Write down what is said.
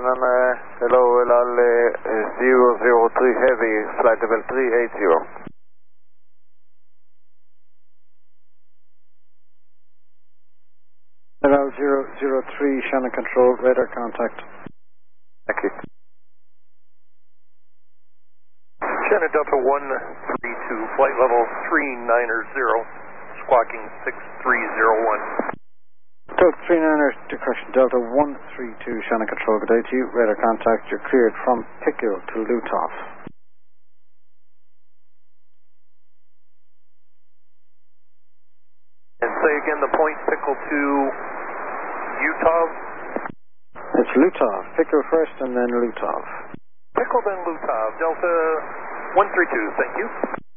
Shannon, hello, El Al 003 Heavy, flight level 380. El Al 003, Shannon Control, radar contact. Thank you. Shannon Delta 132, flight level 390, squawking 6301. Delta 39er to correction, Delta 132, Shannon Control, good day to you. Radar contact, you're cleared from Pickle to Lutov. And say again the point, Pickle to Utah? It's Lutov, Pickle first and then Lutov. Pickle then Lutov, Delta 132, thank you.